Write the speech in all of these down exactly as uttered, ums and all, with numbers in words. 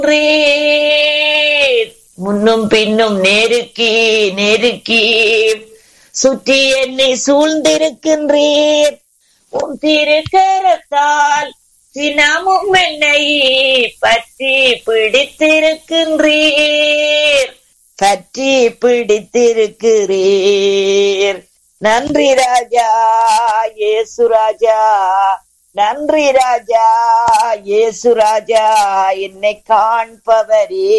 முன்னும் பின்னும் நெருக்கி நெருக்கி சுற்றி என்னை சூழ்ந்திருக்கின்றீர். உம் திருக்கரத்தால் தினமும் என்னை பற்றி பிடித்திருக்கின்றீர் பற்றி பிடித்திருக்கிறீர். நன்றி ராஜா இயேசு ராஜா, நன்றி ராஜா இயேசு ராஜா. என்னை காண்பவரே,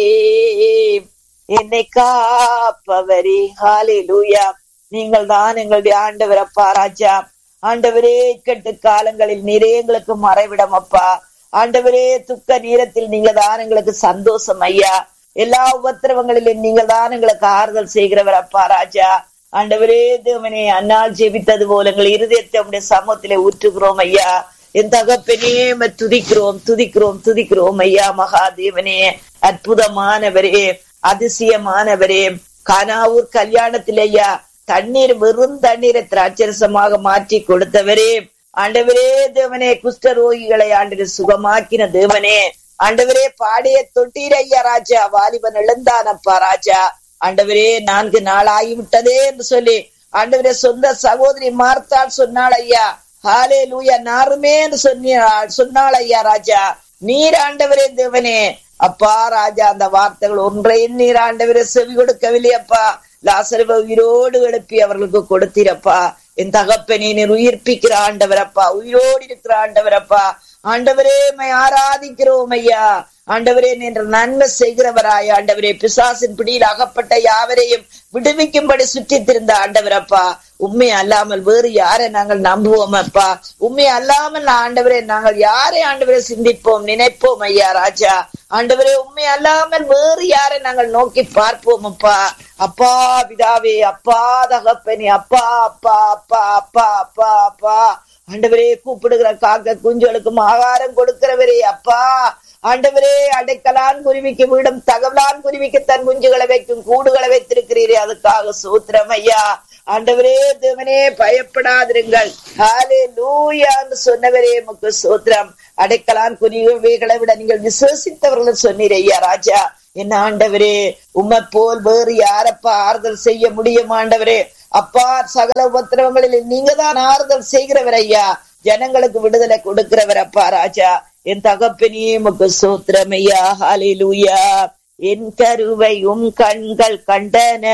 என்னை காப்பவரே. ஹல்லேலூயா. நீங்கள் தான் எங்களுடைய ஆண்டவர் அப்பா ராஜா. ஆண்டவரே, இக்கட்டு காலங்களில் நீரே எங்களுக்கு மறைவிடம் அப்பா. ஆண்டவரே, துக்க நேரத்தில் நீங்க தான் எங்களுக்கு சந்தோஷம் ஐயா. எல்லா உபத்திரவங்களிலும் நீங்க தான் எங்களுக்கு ஆறுதல் செய்கிறவர் அப்பா ராஜா. ஆண்டவரே தேவனே, அன்னால் ஜெபித்தது போல எங்கள் இருதயத்தை உடைய சமூகத்திலே ஊற்றுகிறோம் ஐயா. என் தகப்பனே, துதிக்கிறோம் துதிக்கிறோம் துதிக்கிறோம் ஐயா. மகாதேவனே, அற்புதமானவரே, அதிசயமானவரே, கானாவூர் கல்யாணத்தில் ஐயா தண்ணீர் வெறும் தண்ணீரை திராட்சரசமாக மாற்றி கொடுத்தவரே. ஆண்டவரே தேவனே, குஷ்டரோகிகளை ஆண்டு சுகமாக்கின தேவனே. ஆண்டவரே, பாடைய தொட்டீர் ஐயா ராஜா. வாலிபன் எழுந்தானப்பா ராஜா. ஆண்டவரே, நான்கு நாள் ஆகிவிட்டதே என்று சொல்லி ஆண்டவரே சொந்த சகோதரி மார்த்தாள் சொன்னாள் ஐயா. ஹல்லேலூயா. நாருமே என்று சொன்னாள் சொன்னாள் ஐயா ராஜா. நீர் ஆண்டவரே தேவனே அப்பா ராஜா, அந்த வார்த்தைகள் ஒன்றையும் நீர் ஆண்டவரே செவி கொடுக்கவில்லை அப்பா. லாசருவை உயிரோடு எழுப்பி அவர்களுக்கு கொடுத்தீரப்பா. என் தகப்பனே, நீர் உயிர்ப்பிக்கிற ஆண்டவரப்பா, உயிரோடு இருக்கிற ஆண்டவரப்பா. ஆண்டவரே, ஆராதிக்கிறோம் ஐயா. ஆண்டவரே, நீர் நன்மை செய்கிறவராய் ஆண்டவரே, பிசாசின் பிடியில் அகப்பட்ட யாவரையும் விடுவிக்கும்படி சுற்றி திருந்த ஆண்டவரப்பா. உண்மை அல்லாமல் வேறு யாரை நாங்கள் நம்புவோம் அப்பா? உண்மை அல்லாமல் ஆண்டவரே நாங்கள் யாரை ஆண்டவரை சிந்திப்போம் நினைப்போம் ஐயா ராஜா. ஆண்டவரே, உண்மை அல்லாமல் வேறு யாரை நாங்கள் நோக்கி பார்ப்போம் அப்பா. அப்பா பிதாவே, அப்பா தகப்பனே, அப்பா அப்பா அப்பா அப்பா அப்பா அப்பா. ஆண்டவரே, கூப்பிடுகிற காக்க குஞ்சுகளுக்கும் ஆகாரம் கொடுக்கிறவரே அப்பா. ஆண்டவரே, அடைக்கலான் குருவிக்கு வீடும் தகவலான் குருவிக்கு தன் குஞ்சுகளை வைக்கும் கூடுகளை வைத்திருக்கிறீரே, அதுக்காக சூத்திரம் ஐயா. ஆண்டவரே தேவனே, பயப்படாதிருங்கள். ஹல்லேலூயா என்று சொன்னவரே உமக்கு சூத்திரம். அடைக்கலான் குருவிகளை விட நீங்கள் விசுவசித்தவர்கள் சொன்னீர் ஐயா ராஜா. என்ன ஆண்டவரே, உம்மை போல் வேறு யாரப்பா ஆறுதல் செய்ய முடியும் ஆண்டவரே? அப்பா, சகல உபத்திரவங்களில் நீங்க தான் ஆறுதல் செய்கிறவர் ஐயா. ஜனங்களுக்கு விடுதலை கொடுக்கிறவர் அப்பா ராஜா. என் தகப்பனே உமக்கு சோத்திரம் ஐயா. ஹல்லேலூயா. என் கருவை உம் கண்கள் கண்டன,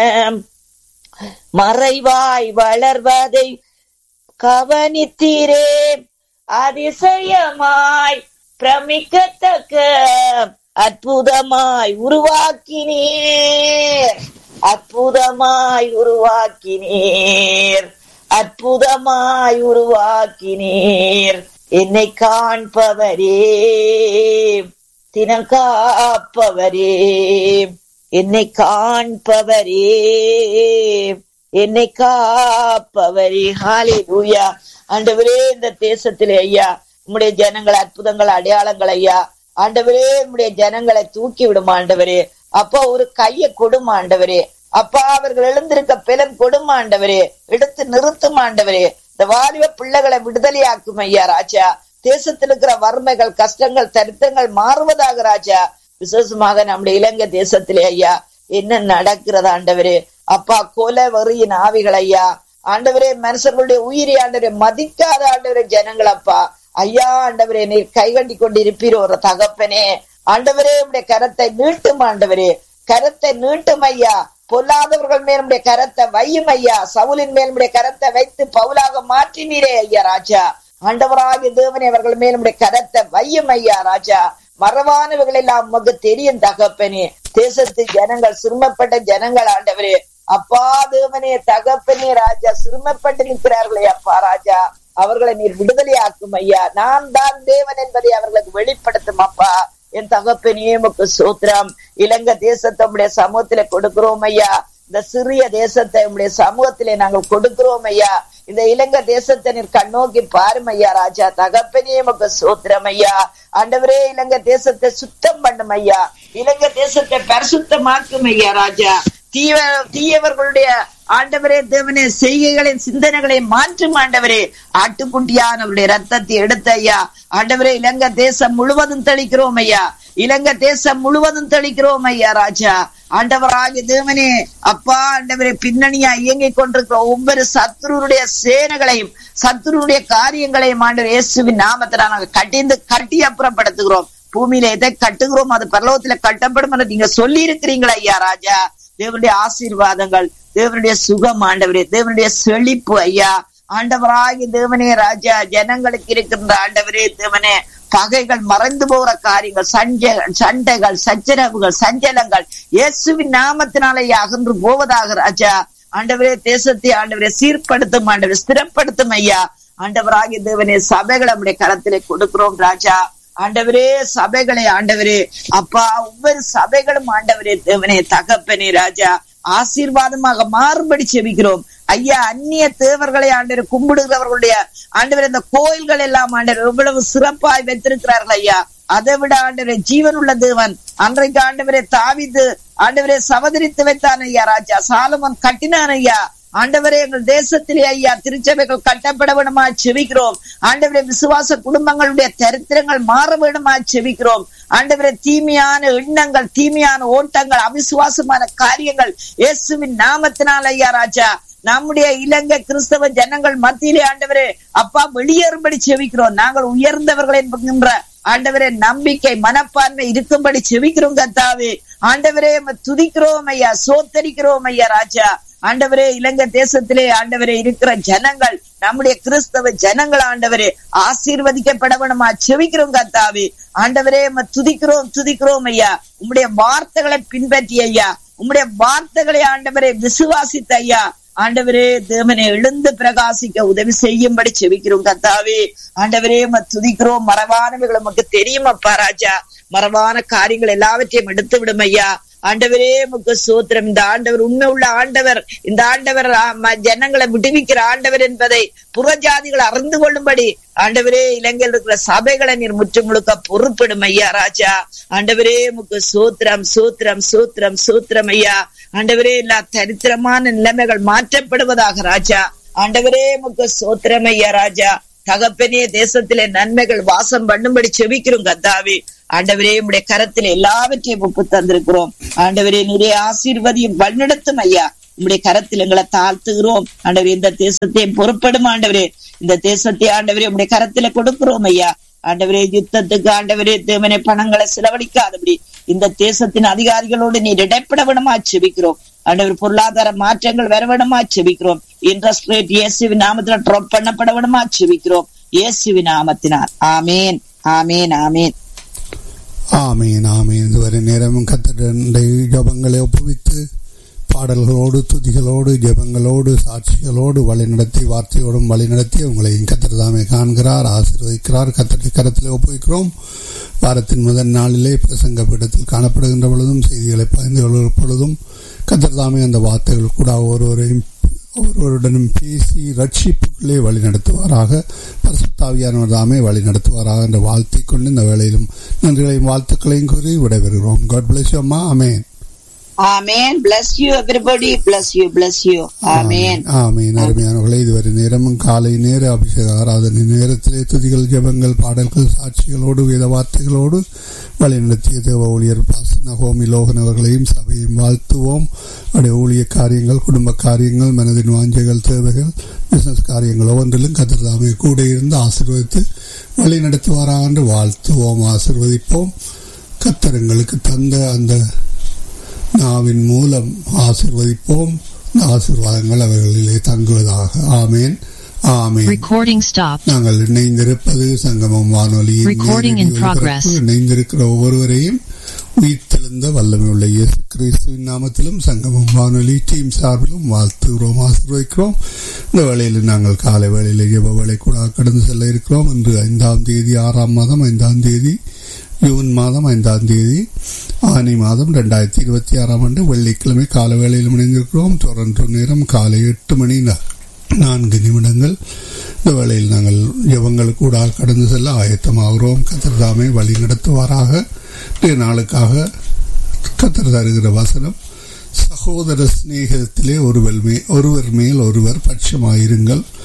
மறைவாய் வளர்வதை கவனித்தீரே. அதிசயமாய் பிரமிக்கத்தக்க அற்புதமாய் உருவாக்கினீர், அற்புதமாய் உருவாக்கினீர், அற்புதமாய் உருவாக்கினீர். என்னை காண்பவரே, தினம் காப்பவரே, என்னை காண்பவரே, என்னை காப்பவரே. ஹல்லேலூயா. ஆண்டவரே, இந்த தேசத்திலே ஐயா உம்முடைய ஜனங்கள் அற்புதங்கள் அடையாளங்கள் ஐயா. ஆண்டவரே, உம்முடைய ஜனங்களை தூக்கி விடும் ஆண்டவரே. அப்பா, ஒரு கையை கொடுமா ஆண்டவரே. அப்பா, அவர்கள் எழுந்திருக்க பலன் கொடுமா ஆண்டவரே. எடுத்து நிறுத்தும் ஆண்டவரே. இந்த வாலிப பிள்ளைகளை விடுதலையாக்கும் ஐயா ராஜா. தேசத்தில் இருக்கிற வறுமைகள், கஷ்டங்கள், தரித்திரங்கள் மாறுவதாக ராஜா. விசேஷமாக நம்முடைய இலங்கை தேசத்திலே ஐயா என்ன நடக்கிறது ஆண்டவரே? அப்பா, கொலை வெறியின் ஆவிகள் ஐயா. ஆண்டவரே, மனுஷர்களுடைய உயிரி ஆண்டவரே மதிக்காத ஆண்டவரே ஜனங்கள் அப்பா. ஐயா ஆண்டவரே, நீர் கைகண்டி கொண்டு இருப்பீரோ ஒரு தகப்பனே. ஆண்டவரே, உடைய கரத்தை நீட்டும் ஆண்டவரே, கரத்தை நீட்டும் ஐயா. பொல்லாதவர்கள் மேல் உடைய கரத்தை வையும் ஐயா. சவுலின் மேல் உடைய கரத்தை வைத்து பவுலாக மாற்றினீரே ஐயா ராஜா. ஆண்டவராகிய தேவனே, அவர்கள் மேல் உடைய கரத்தை வையும் ஐயா ராஜா. மறவானவர்கள் எல்லாம் உமக்கு தெரியும் தகப்பனே. தேசத்து ஜனங்கள், சிறுமப்பட்ட ஜனங்கள் ஆண்டவரே. அப்பா தேவனே, தகப்பனே ராஜா, சிறுமப்பட்டு நிற்கிறார்களே அப்பா ராஜா. அவர்களை நீர் விடுதலை ஆக்கும் ஐயா. நான் தான் தேவன் என்பதை அவர்களுக்கு வெளிப்படுத்தும் அப்பா. என் தகப்பனே உமக்கு சூத்திரம். இலங்கை தேசத்தை உடைய சமூகத்திலே கொடுக்கிறோம் ஐயா. இந்த சிறிய தேசத்தை உடைய சமூகத்திலே நாங்கள் கொடுக்கிறோம் ஐயா. இந்த இலங்கை தேசத்தை நீர் கண்ணோக்கி பாரும் ஐயா ராஜா. தகப்பனே உமக்கு சூத்திரம் ஐயா. ஆண்டவரே, இலங்கை தேசத்தை சுத்தம் பண்ணும் ஐயா. இலங்கை தேசத்தை பரிசுத்தமாக்கும் ஐயா ராஜா. தீவ தீயவர்களுடைய ஆண்டவரே தேவனே செய்கைகளின் சிந்தனைகளை மாற்றும் ஆண்டவரே. ஆட்டுக்குட்டியானவருடைய ரத்தத்தை எடுத்த ஐயா ஆண்டவரே, இலங்கை தேசம் முழுவதும் தெளிக்கிறோம் ஐயா. இலங்கை தேசம் முழுவதும் தெளிக்கிறோம் ஐயா ராஜா. ஆண்டவராகிய தேவனே அப்பா ஆண்டவரே, பின்னணியா இயங்கிக் கொண்டிருக்கிற ஒவ்வொரு சத்துருடைய சேனைகளையும் சத்துருடைய காரியங்களையும் ஆண்டவர் இயேசுவின் நாமத்தினால் நாங்கள் கட்டிந்து கட்டி அப்புறப்படுத்துகிறோம். பூமியில எதை கட்டுகிறோம் அது பரலோகத்துல கட்டப்படும் என்று நீங்க சொல்லி இருக்கிறீங்களா ஐயா ராஜா. தேவனுடைய ஆசீர்வாதங்கள், தேவனுடைய சுகம் ஆண்டவரே, தேவனுடைய செழிப்பு ஐயா ஆண்டவராகிய தேவனே ராஜா, ஜனங்களுக்கு இருக்கின்ற ஆண்டவரே தேவனே பகைகள் மறைந்து போகிற காரியங்கள், சண்டை சண்டைகள் சச்சரவுகள் சஞ்சலங்கள் இயேசுவின் நாமத்தினாலே அகன்று போவதாக ராஜா. ஆண்டவரே தேசத்தை ஆண்டவரே சீர்படுத்தும் ஆண்டவரே, ஸ்திரப்படுத்தும் ஐயா. ஆண்டவராகிய தேவனே சபைகளை நம்முடைய கரத்திலே கொடுக்கிறோம் ராஜா. ஆண்டவரே சபைகளை ஆண்டவரே அப்பா ஒவ்வொரு சபைகளும் ஆண்டவரே தேவனே தகப்பனே ராஜா ஆசீர்வாதமாக மாறுபடி செபிக்கிறோம் ஐயா. அந்நிய தேவர்களை ஆண்டவர் கும்பிடுகிறவர்களுடைய ஆண்டவர் இந்த கோயில்கள் எல்லாம் ஆண்டவர் எவ்வளவு சிறப்பாய் வைத்திருக்கிறார்கள் ஐயா. அதை விட ஆண்டவரே ஜீவன் உள்ள தேவன் அன்றைக்கு ஆண்டவரே தாவீது ஆண்டவரே சவதரித்து வைத்தான் ஐயா ராஜா. சாலமோன் கட்டினான் ஐயா. ஆண்டவரே எங்கள் தேசத்திலே ஐயா திருச்சபைகள் கட்டப்பட வேணுமா செபிக்கிறோம். ஆண்டவரே விசுவாச குடும்பங்களுடைய சரித்திரங்கள் மாற வேணுமா செபிக்கிறோம். ஆண்டவரே தீமையான எண்ணங்கள், தீமையான ஓட்டங்கள், அவிசுவாசமான காரியங்கள் இயேசுவின் நாமத்தினால் ஐயா ராஜா நம்முடைய இலங்கை கிறிஸ்தவ ஜனங்கள் மத்தியிலே ஆண்டவரே அப்பா வெளியேறும்படி செபிக்கிறோம். நாங்கள் உயர்ந்தவர்கள் என்கின்ற ஆண்டவரே நம்பிக்கை மனப்பான்மை இருக்கும்படி செபிக்கிறோம் கர்த்தாவே. ஆண்டவரே துதிக்கிறோம் ஐயா, சோத்தரிக்கிறோம் ஐயா ராஜா. ஆண்டவரே இலங்கை தேசத்திலே ஆண்டவரே இருக்கிற ஜனங்கள் நம்முடைய கிறிஸ்தவ ஜனங்கள் ஆண்டவரே ஆசீர்வதிக்கப்பட வேணுமா செபிக்கிறோம் கர்த்தாவே. ஆண்டவரே துதிக்கிறோம் துதிக்கிறோம் ஐயா. உம்முடைய வார்த்தைகளை பின்பற்றி ஐயா, உம்முடைய வார்த்தைகளை ஆண்டவரே விசுவாசித்த ஐயா ஆண்டவரே தேவனை எழுந்து பிரகாசிக்க உதவி செய்யும்படி செபிக்கிறோம் கர்த்தாவே. ஆண்டவரே துதிக்கிறோம். மரபானவைகள் நமக்கு தெரியும் அப்பா ராஜா. மரபான காரியங்கள் எல்லாவற்றையும் எடுத்து விடும் ஐயா. ஆண்டவரே முக்கு சோத்திரம். இந்த ஆண்டவர் உண்மை உள்ள ஆண்டவர், இந்த ஆண்டவர் ஜனங்களை விடுவிக்கிற ஆண்டவர் என்பதை புறஜாதிகள் அறிந்து கொள்ளும்படி ஆண்டவரே இலங்கையில் இருக்கிற சபைகளை நீர் முற்று முழுக்க பொறுப்பிடும் ஐயா ராஜா. ஆண்டவரே முக்கு சோத்திரம் சோத்திரம் சோத்திரம் சோத்திரம் ஐயா. ஆண்டவரே எல்லா தரித்திரமான நிலைமைகள் மாற்றப்படுவதாக ராஜா. ஆண்டவரே முக்கு சோத்திரம் ஐயா ராஜா. தகப்பனே தேசத்திலே நன்மைகள் வாசம் பண்ணும்படி செபிக்கிறோம் கர்த்தாவே. ஆண்டவரே உம்முடைய கரத்தில் எல்லாவற்றையும் ஒப்பு தந்திருக்கிறோம். ஆண்டவரே நிறைய ஆசீர்வதியும் வழிநடத்தும் ஐயா. உம்முடைய கரத்தில் எங்களை தாழ்த்துகிறோம் ஆண்டவரே. இந்த தேசத்தையும் பொறுப்படும் ஆண்டவரே. இந்த தேசத்தை ஆண்டவரே உம்முடைய கரத்துல கொடுக்கிறோம் ஐயா. ஆண்டவரே யுத்தத்துக்கு ஆண்டவரே தேவனே பணங்களை செலவழிக்காதபடி இந்த தேசத்தின் அதிகாரிகளோடு நீர் இடைப்பட வேணுமா செபிக்கிறோம். ஆண்டவர் பொருளாதார மாற்றங்கள் வர வேணுமா செபிக்கிறோம். இன்ட்ரெஸ்ட் ரேட் இயேசுவின் நாமத்தினால் ட்ராப் பண்ணப்பட வேணுமா செபிக்கிறோம் இயேசுவின் நாமத்தினால். ஆமேன் ஆமேன் ஆமேன் ஆமீன் ஆமீன். இதுவரை நேரமும் கர்த்தருடைய ஜெபங்களை ஒப்புவித்து பாடல்களோடு துதிகளோடு ஜெபங்களோடு சாட்சிகளோடு வழிநடத்தி வார்த்தையோடும் வழிநடத்தி உங்களையும் கர்த்தர் தாமே காண்கிறார், ஆசீர்வதிக்கிறார். கர்த்தருடைய கரத்தில் ஒப்புவிக்கிறோம். வாரத்தின் முதல் நாளிலே பிரசங்க பீடத்தில் காணப்படுகின்ற பொழுதும் செய்திகளை பகிர்ந்து கொள்கிற பொழுதும் கர்த்தர் தாமே அந்த வார்த்தைகள் கூட ஒருவரையும் ஒருவருடனும் பேசி ரட்சிப்புக்குள்ளே வழி நடத்துவாராக. பரிசுத்தாவியானவர் தாமே வழி நடத்துவாராக என்று வாழ்த்திக் கொண்டு இந்த வேளையிலும் நன்றிகளையும் வாழ்த்துக்களையும் கூறி விடைபெறுகிறோம். God bless you அம்மா. ஆமென் ஆமென். bless you everybody. bless you bless you. ஆமென் ஆமென். அருமையானவர்களே, இதுவரை நேரமும் காலை நேர அபிஷேக ஆராதனை நேரத்திலே துதிகள் ஜெபங்கள் பாடல்கள் சாட்சிகளோடு வேத வார்த்தைகளோடு வழிநடத்திய தேவ ஊழியர் பாஸ்டர் ஹோமி லோகன் அவர்களையும் சபையும் வாழ்த்துவோம். அவருடைய ஊழிய காரியங்கள், குடும்ப காரியங்கள், மனதின் வாஞ்சைகள், தேவைகள், பிசினஸ் காரியங்கள் ஒவ்வொன்றிலும் கர்த்தர் தாமே கூட இருந்து ஆசீர்வதித்து வழி நடத்துவாராக என்று வாழ்த்துவோம், ஆசீர்வதிப்போம். கர்த்தர் எங்களுக்கு தந்த அந்த நாவின் மூலம் ஆசீர்வதிப்போம். ஆசீர்வாதங்கள் அவர்களிலே தங்குவதாக. ஆமேன் ஆமேன். நாங்கள் இணைந்திருப்பது சங்கமம் வானொலி. இணைந்திருக்கிற ஒவ்வொருவரையும் உயிர்த்தெழுந்த வல்லமை உள்ள இயேசு கிறிஸ்துவின் நாமத்திலும் சங்கமம் வானொலி டீம் சார்பிலும் வாழ்த்துகிறோம், ஆசீர்வதிக்கிறோம். இந்த வேளையில் நாங்கள் காலை வேளையில் ஜெப வேளை கூட கடந்து செல்ல இருக்கிறோம். இன்று ஐந்தாம் தேதி ஆறாம் மாதம் ஐந்தாம் தேதி ஜூன் மாதம் ஐந்தாம் தேதி ஆனி மாதம் இரண்டாயிரத்தி இருபத்தி ஆறாம் ஆண்டு வெள்ளிக்கிழமை கால வேளையில் இணைந்திருக்கிறோம். டொரண்டோ நேரம் காலை எட்டு மணி நான்கு நிமிடங்கள். இந்த வேளையில் நாங்கள் ஜெபங்கள் கூட கடந்து செல்ல ஆயத்தமாகிறோம். கர்த்தர் தாமே வழி நடத்துவாராக. நாளுக்காக கர்த்தர் தருகிற வசனம், சகோதர சிநேகத்திலே ஒருவர் மே ஒருவர் மேல் ஒருவர் பட்சமாயிருங்கள்,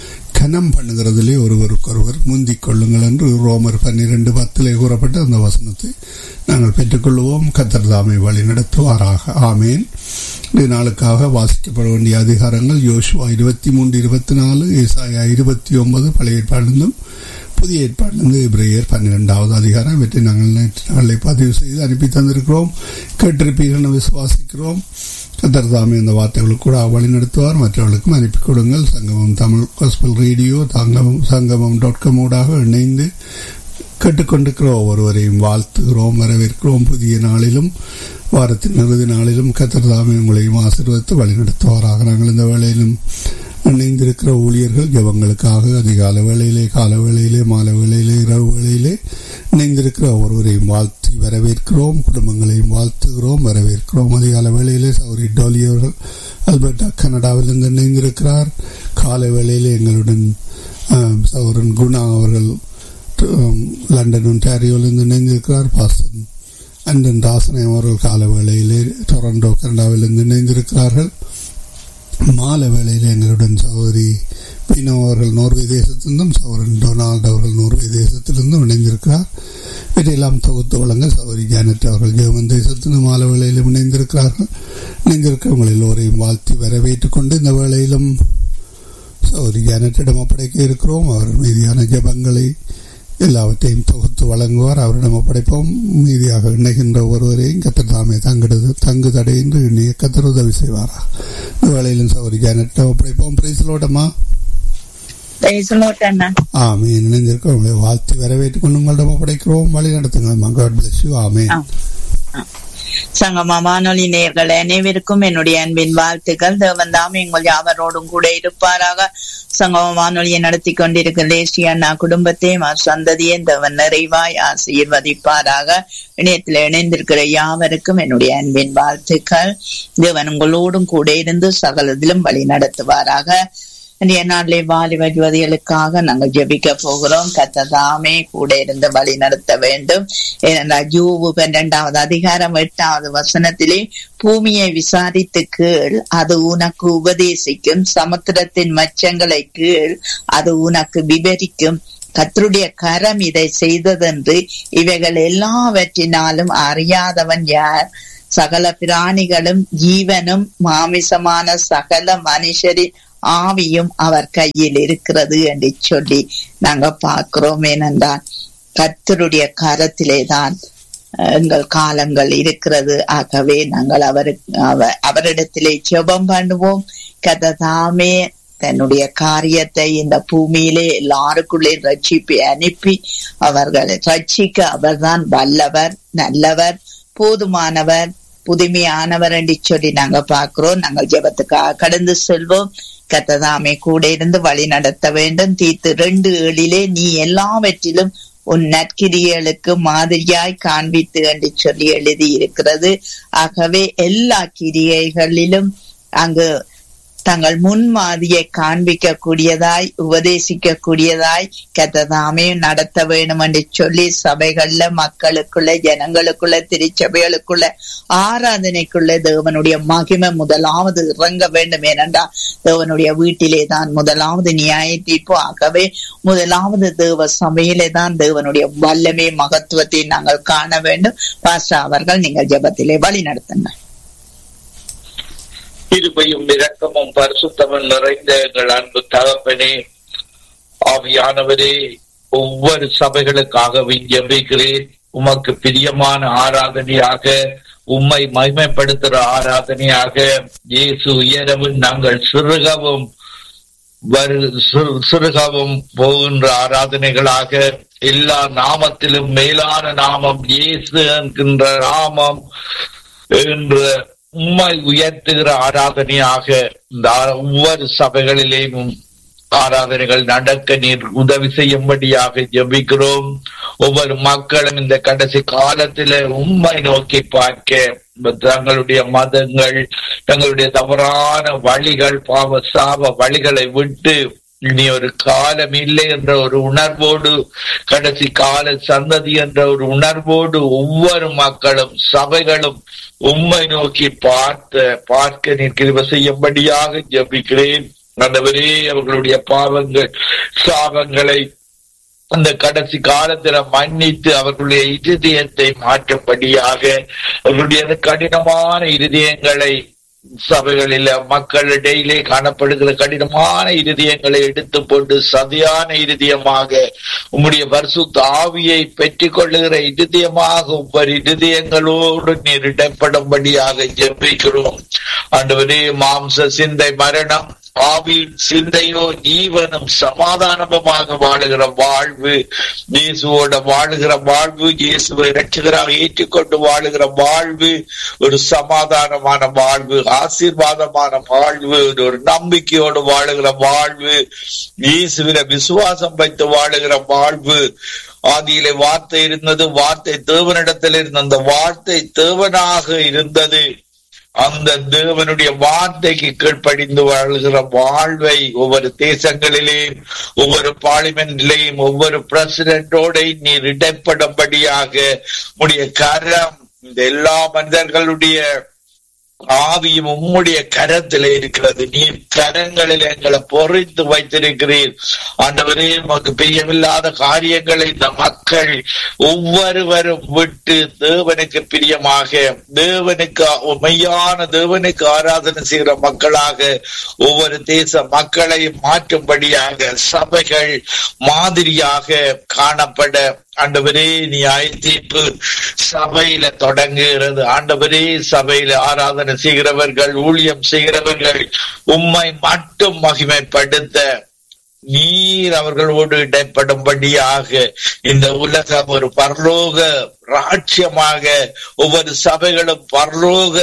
கனம் பண்ணுகிறதிலே ஒருவருக்கொருவர் முந்திக் கொள்ளுங்கள் என்று ரோமர் பன்னிரண்டு பத்திலே கூறப்பட்ட அந்த வசனத்தை நாங்கள் பெற்றுக்கொள்வோம். கர்த்தர் தாமே வழி நடத்துவாராக. ஆமேன். இந்த நாளுக்காக வாசிக்கப்பட வேண்டிய அதிகாரங்கள் யோசுவா இருபத்தி மூன்று இருபத்தி நாலு ஏசாயா இருபத்தி ஒன்பது பழைய ஏற்பாடிலிருந்தும் புதிய ஏற்பாடிலிருந்து எபிரேயர் பன்னிரெண்டாவது அதிகாரம். இவற்றை நாங்கள் நேற்று நாளை பதிவு செய்து அனுப்பி தந்திருக்கிறோம். கேட்டிருப்பீர்கள் விசுவாசிக்கிறோம். கர்த்தர் தாமே இந்த வார்த்தைகளுக்கு கூட வழி நடத்துவார். மற்றவர்களுக்கும் அனுப்பி கொடுங்கள். சங்கமம் தமிழ் காஸ்பல் ரேடியோ தாங்கமம் சங்கமம் டாட் காம் ஊடாக இணைந்து கேட்டுக்கொண்டிருக்கிற ஒவ்வொருவரையும் வாழ்த்துகிறோம், வரவேற்கிறோம். புதிய நாளிலும் வாரத்தின் இறுதி நாளிலும் கர்த்தர் தாமே உங்களையும் ஆசீர்வதித்து வழி நடத்துவாராக. நாங்கள் இந்த வேளையிலும் இணைந்திருக்கிற ஊழியர்கள் ஜெபங்களுக்காக அதிகால வேளையிலே, கால வேளையிலே, மாலை வேளையிலே, இரவு வேளையிலே இணைந்திருக்கிற ஒருவரையும் வாழ்த்தி வரவேற்கிறோம். குடும்பங்களையும் வாழ்த்துகிறோம், வரவேற்கிறோம். அதிகால வேளையிலே சௌரி டோலி அவர்கள் அல்பர்டா கனடாவிலிருந்து இணைந்திருக்கிறார். காலை வேளையிலே எங்களுடன் சௌரன் குணா அவர்கள் லண்டன் ஒன்டாரியோவிலிருந்து இணைந்திருக்கிறார். பாசன் அண்டன் ராசனை அவர்கள் கால வேளையிலே டொரண்டோ கனடாவிலிருந்து இணைந்திருக்கிறார்கள். மாலை வேளையில் எங்களுடன் சகோதரி பினோ அவர்கள் நோர்வே தேசத்திலிருந்தும் சகோதரன் டொனால்டு அவர்கள் நோர்வே தேசத்திலிருந்தும் இணைந்திருக்கிறார். இதையெல்லாம் தொகுத்து வழங்க சகோதரி ஜானட் அவர்கள் ஜெர்மன் தேசத்திலிருந்து மாலை வேளையிலும் இணைந்திருக்கிறார்கள். இணைந்திருக்கிறவங்கள் எல்லோரையும் வாழ்த்தி வரவேற்றுக் கொண்டு இந்த வேளையிலும் சகோதரி ஜானட்டிடம் ஒப்படைக்க இருக்கிறோம். அவர் மீதியான ஜெபங்களை எல்லாவற்றையும் தொகுத்து வழங்குவார். அவரிடம் ஒப்படைப்போம். மீதியாக இணைகின்ற ஒருவரையும் கர்த்தர் தாமே தங்கிடுது தங்கு தடையின்றி இணைய கர்த்தர் உதவி செய்வாரா. இந்த வேளையிலும் சகோதரி ஜானட்டிடம் ஒப்படைப்போம். பிரைஸ்லோட்டமா ஆமீன். இணைந்திருக்க உங்களை வாழ்த்தி வரவேற்றுக் கொண்டு உங்களிடம் ஒப்படைக்கிறோம். வழி நடத்துங்க. God bless you. ஆமீன். சங்கமா வானொலி நேயர்கள் அனைவருக்கும் என்னுடைய அன்பின் வாழ்த்துக்கள். தேவன் தாமே எங்கள் யாவரோடும் கூட இருப்பாராக. சங்கம வானொலியை நடத்தி கொண்டிருக்கிற லேசியா அண்ணா குடும்பத்தையும் சந்ததியை தேவன் நிறைவாய் ஆசீர்வதிப்பாராக. இணையத்தில் இணைந்திருக்கிற யாவருக்கும் என்னுடைய அன்பின் வாழ்த்துக்கள். தேவன் உங்களோடும் கூட இருந்து சகலத்திலும் வழி நடத்துவாராக. நாளிலே வாலிப யுவதிகளுக்காக நாங்கள் ஜெபிக்க போகிறோம். கர்த்தர் தாமே கூட இருந்து வழி நடத்த வேண்டும். ஏனென்றால் யோபு பன்னிரண்டாவது அதிகாரம் எட்டாவது வசனத்திலே பூமியை விசாரித்து கீழ், அது உனக்கு உபதேசிக்கும். சமுத்திரத்தின் மச்சங்களை கீழ், அது உனக்கு விவரிக்கும். கர்த்தருடைய கரம் இதை செய்ததென்று இவைகள் எல்லாவற்றினாலும் அறியாதவன் யார்? சகல பிராணிகளும் ஜீவனும் மாமிசமான சகல மனுஷரின் ஆவியும் அவர் கையில் இருக்கிறது என்று சொல்லி நாங்க பார்க்கிறோம். ஏனென்றால் கர்த்தருடைய கரத்திலே தான் எங்கள் காலங்கள் இருக்கிறது. ஆகவே நாங்கள் அவருக்கு அவரிடத்திலே ஜெபம் பண்ணுவோம். கர்த்தர் தாமே தன்னுடைய காரியத்தை இந்த பூமியிலே எல்லாருக்குள்ளே ரட்சிப்பை அனுப்பி அவர்களை ரட்சிக்க அவர்தான் வல்லவர், நல்லவர், போதுமானவர், புதுமையானவர் என்று சொல்லி நாங்க பாக்குறோம். நாங்கள் ஜெபத்துக்காக கடந்து செல்வோம். கர்த்தர் கூட இருந்து வழி நடத்த வேண்டும். தீத்து ரெண்டு ஏழிலே நீ எல்லாவற்றிலும் உன் நற்கிரியைகளுக்கு மாதிரியாய் காண்பித்து என்று சொல்லி எழுதி இருக்கிறது. ஆகவே எல்லா கிரியைகளிலும் அங்கு தங்கள் முன்மாதிரியை காண்பிக்க கூடியதாய் உபதேசிக்க கூடியதாய் கர்த்தர் நடத்த வேண்டும் என்று சொல்லி சபைகள்ல மக்களுக்குள்ள ஜனங்களுக்குள்ள திருச்சபைகளுக்குள்ள ஆராதனைக்குள்ள தேவனுடைய மகிமை முதலாவது இறங்க வேண்டும். ஏனென்றால் தேவனுடைய வீட்டிலே தான் முதலாவது நியாய தீர்ப்பு. ஆகவே முதலாவது தேவ சபையிலே தான் தேவனுடைய வல்லமை மகத்துவத்தை நாங்கள் காண வேண்டும். பாஸ்டர் அவர்கள் நீங்கள் ஜெபத்திலே வழி நடத்துங்க. கிருபையும் இரக்கமும் பரிசுத்தமும் நிறைந்த எங்கள் அன்பு தகப்பனே, ஆவியானவரே, ஒவ்வொரு சபைகளுக்காகவும் ஜெபிக்கிறேன். உமக்கு பிரியமான ஆராதனையாக, உம்மை மகிமைப்படுத்துகிற ஆராதனையாக, இயேசு உயரவும் நாங்கள் சிறுகவும் சிறுகவும் போகின்ற ஆராதனைகளாக, எல்லா நாமத்திலும் மேலான நாமம் இயேசு என்கின்ற நாமம் என்ற உம்மை உயர்த்துகிற ஆராதனையாக இந்த ஒவ்வொரு சபைகளிலேயும் ஆராதனைகள் நடக்க நீர் உதவி செய்யும்படியாக ஜெபிக்கிறோம். ஒவ்வொரு மக்களும் இந்த கடைசி காலத்தில உம்மை நோக்கி பார்க்க தங்களுடைய மதங்கள், தங்களுடைய தவறான வழிகள், பாவ சாப வழிகளை விட்டு இனி ஒரு காலம் இல்லை என்ற ஒரு உணர்வோடு, கடைசி கால சந்ததி என்ற ஒரு உணர்வோடு ஒவ்வொரு மக்களும் சபைகளும் உம்மை நோக்கி பார்த்த பார்க்க நீர் கிருபை செய்யும்படியாக ஜெபிக்கிறேன். ஆண்டவரே அவர்களுடைய பாவங்கள் சாபங்களை அந்த கடைசி காலத்துல மன்னித்து அவர்களுடைய இருதயத்தை மாற்றும்படியாக அவர்களுடைய கடினமான இருதயங்களை சபைகளில மக்களிடையிலே காணப்படுகிற கடினமான இருதயங்களை எடுத்து போட்டு சதியான இருதயமாக உம்முடைய பரிசுத்த ஆவியை பெற்றுக் கொள்ளுகிற இருதயமாக ஒவ்வொரு இருதயங்களோடு நீர் இடப்படும்படியாக ஜெபிக்கிறோம். ஆண்டவரே, மாம்ச சிந்தை மரணம், ஆவியின் சிந்தையோ ஜீவனும் சமாதானமுமாக வாழுகிற வாழ்வு, இயேசுவோட வாழுகிற வாழ்வு, இயேசுவை இரட்சகராக ஏற்றுக்கொண்டு வாழுகிற வாழ்வு ஒரு சமாதானமான வாழ்வு, ஆசீர்வாதமான வாழ்வு, ஒரு நம்பிக்கையோடு வாழுகிற வாழ்வு, இயேசுவில விசுவாசம் வைத்து வாழுகிற வாழ்வு. ஆதியிலே வார்த்தை இருந்தது, வார்த்தை தேவனிடத்தில் இருந்த அந்த வார்த்தை தேவனாக இருந்தது. அந்த தேவனுடைய வார்த்தைக்கு கீழ்ப்படிந்து வாழ்கிற வாழ்வை ஒவ்வொரு தேசங்களிலேயும் ஒவ்வொரு பார்லிமெண்டிலேயும் ஒவ்வொரு பிரசிடென்டோட நீர் இடைப்படும்படியாக உம்முடைய கரம் இந்த எல்லா மனிதர்களுடைய ஆவியும் உம்முடைய கரத்தில் இருக்கிறது. நீர் கரங்களில் எங்களை பொறித்து வைத்திருக்கிறீர். ஆண்டவரே, நமக்கு பிரியமில்லாத காரியங்களை இந்த மக்கள் ஒவ்வொருவரும் விட்டு தேவனுக்கு பிரியமாக, தேவனுக்கு மெய்யான தேவனுக்கு ஆராதனை செய்கிற மக்களாக ஒவ்வொரு தேச மக்களையும் மாற்றும்படியாக சபைகள் மாதிரியாக காணப்பட ஆண்டவரே நியாய தீர்ப்பு சபையில தொடங்குகிறது. ஆண்டவரே, சபையில ஆராதனை செய்கிறவர்கள், ஊழியம் செய்கிறவர்கள் உம்மை மட்டும் மகிமைப்படுத்த நீர் அவர்களோடு இடைப்படும்படியாக இந்த உலகம் ஒரு பரலோக ராட்சியமாக, ஒவ்வொரு சபைகளும் பரலோக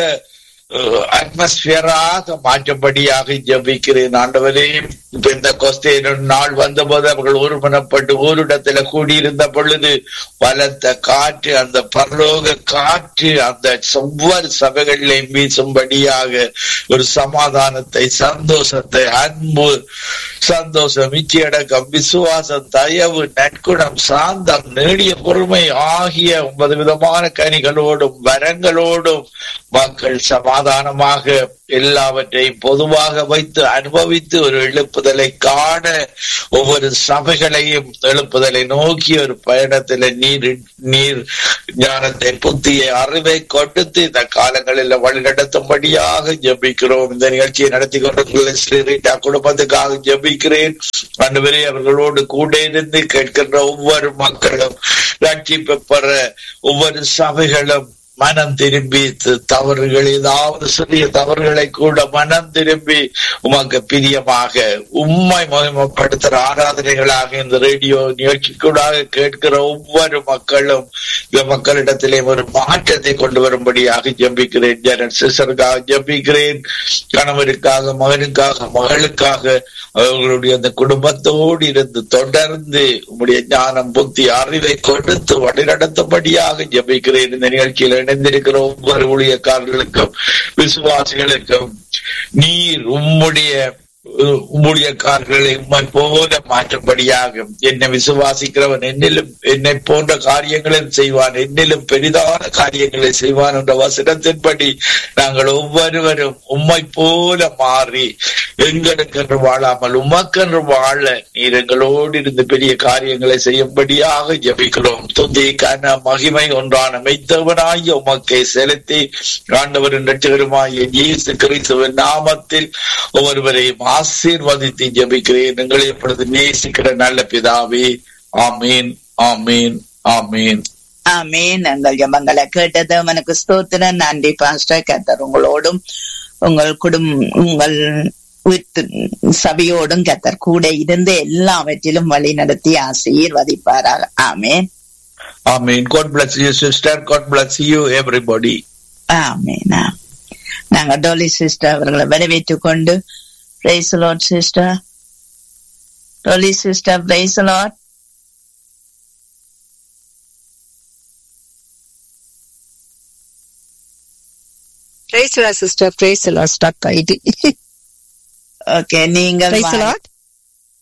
அட்மாஸ்பியராக மாற்றபடியாக ஜபிக்கிறேன். ஆண்டவரே, இப்ப இந்த கொஸ்தேன நாள் வந்தபோது அவர்கள் ஒருமனப்பட்டு ஓரிடத்துல கூடியிருந்த பொழுது பலத்த காற்று, அந்த பரலோக காற்று அந்த ஒவ்வொரு சபைகளிலையும் வீசும்படியாக ஒரு சமாதானத்தை, சந்தோஷத்தை, அன்பு, சந்தோஷம், இச்சையடக்கம், விசுவாசம், தயவு, நற்குணம், சாந்தம், நீடிய பொறுமை ஆகிய ஒன்பது விதமான கனிகளோடும் வரங்களோடும் மக்கள் சமாதானமாக எல்லாவற்றையும் பொதுவாக வைத்து அனுபவித்து ஒரு எழுப்புதலை காண ஒவ்வொரு சபைகளையும் எழுப்புதலை நோக்கி ஒரு பயணத்துல நீர் நீர் ஞானத்தை, புத்தியை, அறிவை கொடுத்து இந்த காலங்களில் வழிநடத்தும்படியாக ஜபிக்கிறோம். இந்த நிகழ்ச்சியை நடத்தி கொண்டிருக்கிற ஸ்ரீரீட்டா குடும்பத்துக்காக ஜபிக்கிறேன். அன்றுவரே, அவர்களோடு கூட இருந்து கேட்கின்ற ஒவ்வொரு மக்களும் ரட்சிப்பு பெற ஒவ்வொரு சபைகளும் மனம் திரும்பி தவறுகள், ஏதாவது சிறிய தவறுகளை கூட மனம் திரும்பி உமக்கு பிரியமாக உம்மை மகிமைப்படுத்துற ஆராதனைகளாக இந்த ரேடியோ நிகழ்ச்சிக்கூடாக கேட்கிற ஒவ்வொரு மக்களும் இந்த மக்களிடத்திலே ஒரு மாற்றத்தை கொண்டு வரும்படியாக ஜபிக்கிறேன். ஜெனரல் சிஸ்டருக்காக ஜபிக்கிறேன். கணவருக்காக, மகனுக்காக, மகளுக்காக, அவர்களுடைய அந்த குடும்பத்தோடு இருந்து தொடர்ந்து உம்முடைய ஞானம், புத்தி, அறிவை கொடுத்து வழிநடத்தும்படியாக ஜபிக்கிறேன். இந்த நிகழ்ச்சியில் இணைந்திருக்கிற ஒவ்வொரு ஊழியக்காரர்களுக்கும் விசுவாசிகளுக்கும் நீர் உம்முடைய ஊழியக்காரர்களை உம்மை போல மாற்றும்படியாக, என்னை விசுவாசிக்கிறவன் என்னிலும் என்னை போன்ற காரியங்களும் செய்வான், என்னிலும் பெரிதான காரியங்களை செய்வான் என்ற வசனத்தின்படி நாங்கள் ஒவ்வொருவரும் உம்மை போல மாறி எங்களுக்கென்று வாழாமல் உமக்கென்று வாழ நீர் எங்களோடு இருந்து பெரிய காரியங்களை செய்யும்படியாக ஜபிக்கிறோம். துதி, கன, மகிமை ஒன்றான மெய்த்தவனாகிய உமக்கை செலுத்தி ஆண்டவரின் இரட்சகருமாகிய இயேசு கிறிஸ்துவின் நாமத்தில் ஒவ்வொருவரையும் ஆசீர்வதித்து ஜபிக்கிறேன். எங்களை எப்பொழுது நேசிக்கிற நல்ல பிதாவே, ஆமீன், ஆமீன், ஆமீன், ஆமீன். எங்கள் ஜெபங்களை கேட்டது அவனுக்கு ஸ்தோத்திரம். நன்றி பாஸ்டர். கர்த்தர் உங்களோடும் உங்கள் குடும்ப உங்கள் வீட்டு சபையோடும் கர்த்தர் கூட இருந்து எல்லாவற்றிலும் வழி நடத்தி ஆசீர்வதிப்பாராக. ஆமீன், ஆமீன். God bless you sister. God bless you everybody. ஆமீன். நாங்க டோலி சிஸ்டர் அவர்களை வரவேற்றுக் கொண்டு praise the Lord sister. Dolly sister, praise the Lord. Praise the Lord, sister. Praise the Lord. Stuck ஆயிட்டு. ஓகே, நீங்கள் Praise the Lord.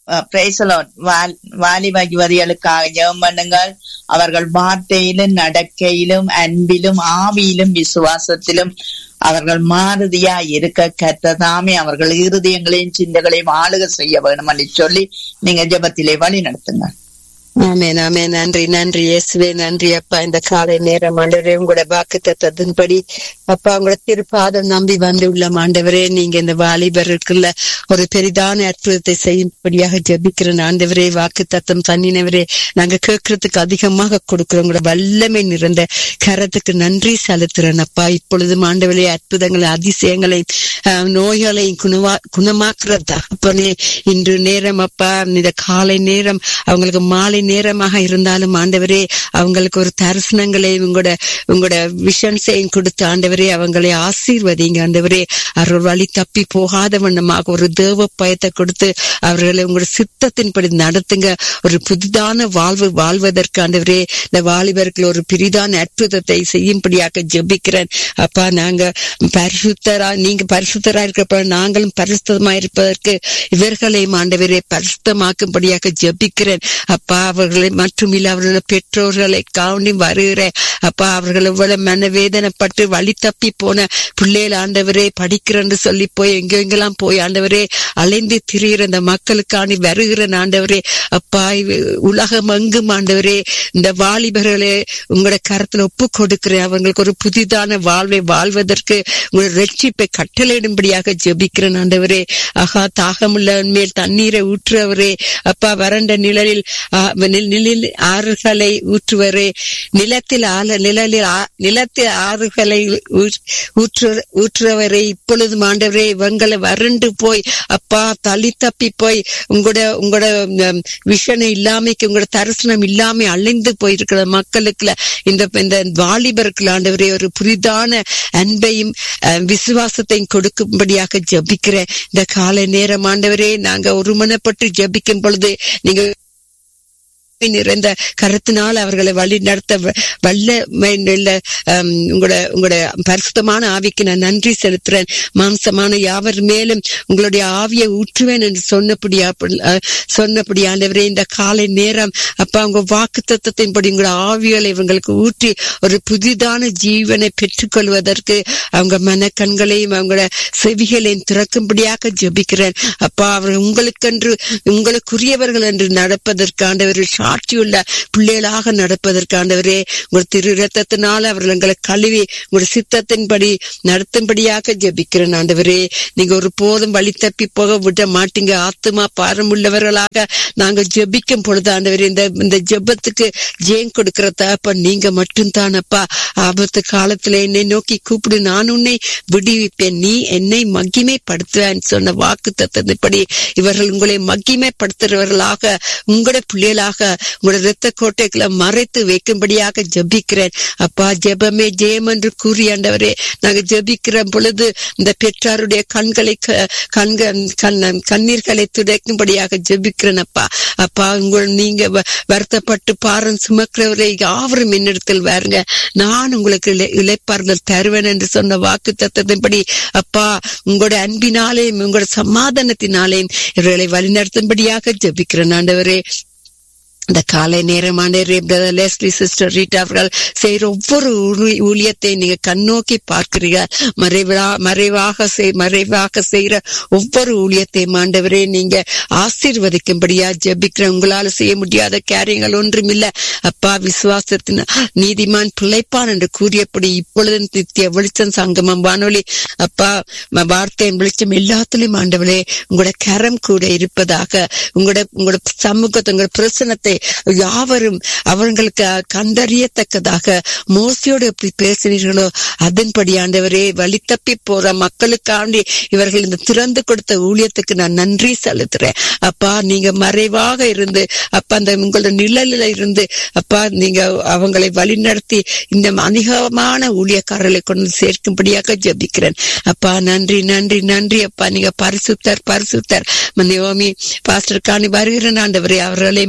வாலிப யுவதிகளுக்காக ஜெபம் பண்ணுங்கள். அவர்கள் வார்த்தையிலும் நடக்கையிலும் அன்பிலும் ஆவியிலும் விசுவாசத்திலும் அவர்கள் மாறுதியா இருக்க கர்த்ததாமே அவர்கள் இருதயங்களையும் சிந்தைகளையும் ஆளுக செய்ய வேணும் என்று சொல்லி நீங்க ஜெபத்திலே வழி நடத்துங்க. ஆமென் ஆமென். நன்றி நன்றி இயேசுவே, நன்றி அப்பா. இந்த காலை நேரம் ஆண்டவரே உங்களோட வாக்குத்தத்தத்தின்படி அப்பா உங்களோட திருப்பாதம் நம்பி வந்து உள்ள ஆண்டவரே, நீங்க இந்த வாலிபருக்குள்ள ஒரு பெரிதான அற்புதத்தை செய்யும்படியாக ஜெபிக்கிறேன் ஆண்டவரே. வாக்குத்தத்தம் தண்ணினவரே, நாங்க கேட்கறதுக்கு அதிகமாக கொடுக்கிறோம். உங்களோட வல்லமை நிறைந்த கரத்துக்கு நன்றி செலுத்துறேன் அப்பா. இப்பொழுதும் ஆண்டவரே அற்புதங்களை அதிசயங்களையும் நோய்களையும் குணமா குணமாக்குறதா அப்பனே இன்று நேரம் அப்பா, இந்த காலை நேரம் அவங்களுக்கு மாலை நேரமாக இருந்தாலும் ஆண்டவரே அவங்களுக்கு ஒரு தரிசனங்களை உங்களோட உங்களோட விஷன்ஸையும் கொடுத்து ஆண்டவரே அவங்களை ஆசீர்வதிங்க ஆண்டவரே. அவர்கள் வழி தப்பி போகாத வண்ணமாக ஒரு தேவ பயத்தை கொடுத்து அவர்களை உங்களோட சித்தத்தின்படி நடத்துங்க. ஒரு புதிதான வாழ்வு வாழ்வதற்கு ஆண்டவரே இந்த வாலிபர்கள் ஒரு பெரிதான அற்புதத்தை செய்யும்படியாக ஜெபிக்கிறேன் அப்பா. நாங்க பரிசுத்தரா நீங்க பரிசுத்தரா இருக்கிறப்ப நாங்களும் பரிசுத்தமா இருப்பதற்கு இவர்களையும் ஆண்டவரே பரிசுத்தமாக்கும்படியாக ஜெபிக்கிறேன் அப்பா. அவர்களை மற்றும் இல்ல அவர்களோட பெற்றோர்களை காண்டி வருகிற அப்பா, அவர்கள் எவ்வளவு மனவேதனைப்பட்டு வழி தப்பி போன பிள்ளைகள் ஆண்டவரே படிக்கிறேன்னு சொல்லி போய் எங்கெங்கெல்லாம் போய் ஆண்டவரே அலைந்து திரிகிற இந்த மக்களுக்காண்டி வருகிற ஆண்டவரே அப்பா. உலகம் எங்கும் ஆண்டவரே இந்த வாலிபர்களே உங்களோட கரத்துல ஒப்பு கொடுக்கிறேன். அவங்களுக்கு ஒரு புதிதான வாழ்வை வாழ்வதற்கு உங்களோட ரட்சிப்பை கட்டளையிடும்படியாக ஜெபிக்கிறேன் ஆண்டவரே. ஆகா, தாகமுள்ள மேல் தண்ணீரை ஊற்றுவரே அப்பா. வறண்ட நிழலில் நிழலில் ஆறுகளை ஊற்றுவரே, நிலத்தில் நிழலில் நிலத்தில் ஆறுகளை ஊற்றுவரே. இப்பொழுதும் ஆண்டவரே இவங்களை வறண்டு போய் அப்பா தள்ளி தப்பி போய் உங்களோட உங்களோட விஷனை இல்லாமைக்கு உங்களோட தரிசனம் இல்லாம அழிந்து போயிருக்கிற மக்களுக்குள்ள இந்த இந்த வாலிபர்கள் ஆண்டவரே ஒரு புதிதான அன்பையும் விசுவாசத்தையும் கொடுக்கும்படியாக ஜபிக்கிறேன் இந்த காலை நேரம் ஆண்டவரே. நாங்க ஒருமனப்பட்டு ஜபிக்கும் பொழுது நீங்க நிறைந்த கருத்தினால் அவர்களை வழி நடத்த வல்ல உங்களோட உங்களோட பரிசுத்தமான ஆவிக்கு நான் நன்றி செலுத்துறேன். மாம்சமான யாவர் மேலும் உங்களுடைய ஆவியை ஊற்றுவேன் என்று சொன்னபடியா சொன்னபடி ஆண்டவரே இந்த காலை நேரம் அப்பா உங்க வாக்கு தத்தத்தின்படி உங்களோட ஆவிகளை இவங்களுக்கு ஊற்றி ஒரு புதிதான ஜீவனை பெற்றுக்கொள்வதற்கு அவங்க மன கண்களையும் அவங்களோட செவிகளையும் திறக்கும்படியாக ஜபிக்கிறேன் அப்பா. அவர்கள் உங்களுக்கென்று உங்களுக்குரியவர்கள் என்று நடப்பதற்கு ஆண்டவர்கள் சாட்சியுள்ள பிள்ளைகளாக நடப்பதற்காண்டவரே உங்கள் திரு இரத்தத்தினால் அவர்கள் எங்களை கழுவி உங்களுடைய சித்தத்தின்படி நடத்தும்படியாக ஜெபிக்கிறேன் ஆண்டவரே. நீங்க ஒரு போதும் வழி தப்பி போக விட மாட்டீங்க. ஆத்துமா பாரம் உள்ளவர்களாக நாங்க ஜெபிக்கும் பொழுது ஆண்டவரே இந்த இந்த ஜெபத்துக்கு ஜெயம் கொடுக்கிறதப்ப நீங்க மட்டும்தானப்பா. ஆபத்து காலத்துல என்னை நோக்கி கூப்பிடு, நான் உன்னை விடுவிப்பேன், நீ என்னை மகிமைப்படுத்துவேன் சொன்ன வாக்கு தத்தத்தின்படி இவர்கள் உங்களை மகிமைப்படுத்துறவர்களாக உங்களுடைய பிள்ளைகளாக உங்களுடைய இரத்த கோட்டைகளை மறைத்து வைக்கும்படியாக ஜபிக்கிறேன் அப்பா. ஜெபமே ஜெயம் என்று கூறி ஆண்டவரே நாங்க ஜபிக்கிற பொழுது இந்த பெற்றாருடைய கண்களை கண்ணீர்களை துடைக்கும்படியாக ஜபிக்கிறேன் அப்பா. அப்பா உங்கள் நீங்க வருத்தப்பட்டு பாரம் சுமக்கிறவரை யாவரும் என்னிடத்தில் வாருங்க, நான் உங்களுக்கு இளைப்பாறுதல் தருவேன் என்று சொன்ன வாக்கு தத்தத்தின்படி அப்பா உங்களுடைய அன்பினாலேயும் உங்களுடைய சமாதானத்தினாலேயும் இவர்களை வழிநடத்தும்படியாக ஜபிக்கிறேன் ஆண்டவரே. இந்த காலை நேரமான பிரதர் லெஸ்லி சிஸ்டர் ரீட்டா அவர்கள் செய்யற ஒவ்வொரு ஊழியத்தை நீங்க கண்ணோக்கி பார்க்கிறீர்கள். மறைவா மறைவாக மறைவாக செய்யற ஒவ்வொரு ஊழியத்தையும் ஆண்டவரே நீங்க ஆசீர்வதிக்கும்படியா ஜெபிக்கிற. உங்களால செய்ய முடியாத காரியங்கள் ஒன்றும் இல்ல அப்பா. விசுவாசத்தின் நீதிமான் பிழைப்பான் என்று கூறியபடி இப்பொழுது நித்திய வெளிச்சம் சங்கமம் வானொலி அப்பா வார்த்தையின் வெளிச்சம் எல்லாத்திலும் ஆண்டவரே உங்களோட கரம் கூட இருப்பதாக உங்களோட உங்களோட சமூகத்தை உங்களோட பிரசனத்தை யாவரும் அவர்களுக்கு கண்டறியத்தக்கதாக மோசையோடு எப்படி பேசினீர்களோ அதன்படி ஆண்டவரே வழி தப்பி போற மக்களுக்காண்டி இவர்கள் இந்த திறந்து கொடுத்த ஊழியத்துக்கு நான் நன்றி செலுத்துறேன் அப்பா. நீங்க மறைவாக இருந்து அப்பா அந்த உங்களோட நிழலில இருந்து அப்பா நீங்க அவங்களை வழி நடத்தி இந்த அதிகமான ஊழியக்காரர்களை கொண்டு சேர்க்கும்படியாக ஜபிக்கிறேன் அப்பா. நன்றி நன்றி நன்றி அப்பா. நீங்க பரிசுத்தர் பரிசுத்தர் மந்தியோமி பாஸ்டர் காணி வருகிறேன் ஆண்டவரே. அவர்களை ஆண்டவரே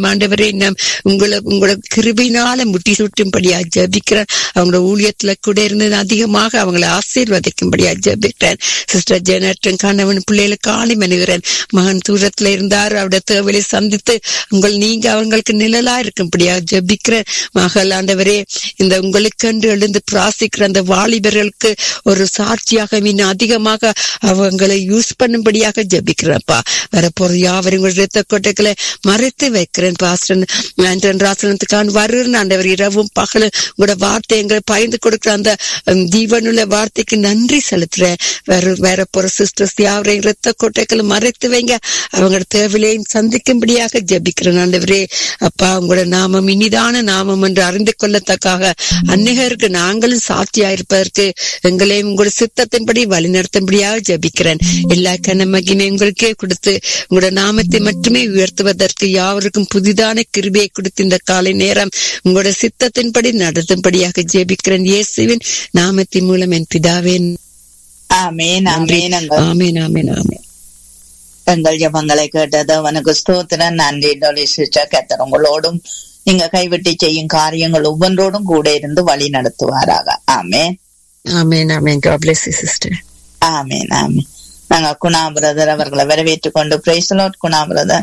இன்னும் உங்களை உங்களோட கிருபையினால முட்டி சுட்டும்படியா ஜெபிக்கிறேன். அவங்களோட ஊழியத்துல கூட இருந்து அதிகமாக அவங்களை ஆசீர்வதிக்கும்படியா ஜெபிக்கிறேன். சிஸ்டர் ஜெனட்டன் கணவன் பிள்ளைகளுக்கு ஆணி மனுகிறேன். மகன் தூரத்துல இருந்தார், அவருடைய தேவையை சந்தித்து உங்கள் நீங்க அவங்களுக்கு நிழலா இருக்கும்படியா ஜெபிக்கிறேன். மகள் ஆண்டவரே, இந்த உங்களுக்கென்று எழுந்து பிரார்த்திக்கிற அந்த வாலிபர்களுக்கு ஒரு சாட்சியாக இன்னும் அதிகமாக அவங்களை யூஸ் பண்ணும்படியாக ஜெபிக்கிறேன்ப்பா. வரப்போற யாவரும் ரத்த கொட்டைகளை மறைத்து வைக்கிறேன். பாஸ்டன் ராசனத்துக்கான வருகிறேன் ஆண்டவர். இரவும் பகலும் உங்களோட வார்த்தை எங்களை பயந்து கொடுக்கிற அந்த ஜீவனுள்ள வார்த்தைக்கு நன்றி செலுத்துறேன். வேற வேற போற சிஸ்டர்ஸ் யாவரையும் ரத்த கொட்டைகளை மறைத்து வைங்க, அவங்க தேவையிலையும் சந்திக்கும்படியாக ஜெபிக்கிறேன் ஆண்டவரே. அப்பா, உங்களோட நாமம் இனிதான நாமம் என்று அறிந்து கொள்ளத்தக்காக அநேகருக்கு நாங்களும் சாட்சியா இருப்பதற்கு எங்களையும் உங்களோட சித்தத்தின்படி வழிநடத்தும்படியாக ஜெபிக்கிறேன். எல்லா கனமகிமே உங்களுக்கே கொடுத்து உங்களோட நாமத்தை மட்டுமே உயர்த்துவதற்கு யாவருக்கும் புதிதான கிருபையை கொடுத்து இந்த காலை நேரம் உங்களோட சித்தத்தின்படி நடத்தும்படியாக ஜெபிக்கிறேன். இயேசுவின் நாமத்தின் மூலம் என் பிதாவே. ஆமென், ஆமென், ஆமென், ஆமென், ஆமென். எங்கள் ஜெபங்களை கேட்டது அவனுக்கு ஸ்தோத்திரம். நன்றி டோலி சிஸ்டர். கர்த்தர் உங்களோடும் நீங்க கைவிட்டு செய்யும் காரியங்கள் ஒவ்வொன்றோடும் கூட இருந்து வழி நடத்துவாராக. ஆமென், ஆமென், ஆமென். God bless you sister. ஆமென், ஆமென். நாங்க குணா பிரதர் அவர்களை வரவேற்றுக் கொண்டு praise the Lord. Guna brother.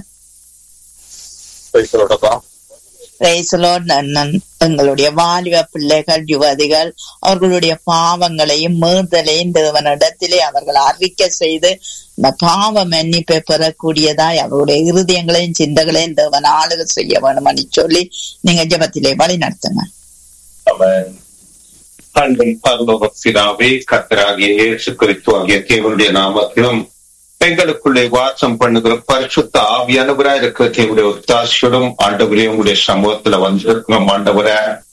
Praise the Lord அப்பா. Praise the Lord. எங்களுடைய வாலிப பிள்ளைகள் யுவதிகள் அவர்களுடைய பாவங்களையும் மீறுதலையும் தேவனிடத்திலே அவர்கள் அறிக்கை செய்து இந்த பாவ மன்னிப்பை பெறக்கூடியதாய் அவருடைய இருதயங்களையும் சிந்தங்களையும் தேவன் ஆளுகை செய்ய வேணும்னு சொல்லி நீங்க ஜெபத்திலே வழி நடத்துங்க. ஆமென். அன்பின் பரலோக பிதாவே, கர்த்தராகிய இயேசு கிறிஸ்து ஆகிய தேவனுடைய நாமத்திலும் எங்களுக்குள்ளே வாசம் பண்ணுகிற பரிசுத்த ஆவியானவராய் இருக்கிற தேவனுடைய ஒத்தாசையோடும் ஆண்டவரே உங்களுடைய சமூகத்துல வந்திருக்கிறோம். ஆண்டவரே,